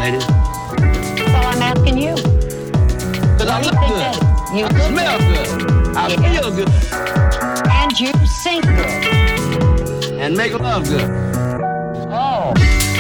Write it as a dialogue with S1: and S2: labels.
S1: ladies?
S2: Well, I'm asking you.
S1: Because I look good. I smell good. I feel good.
S2: And you sing good.
S1: And make love good.
S2: Oh.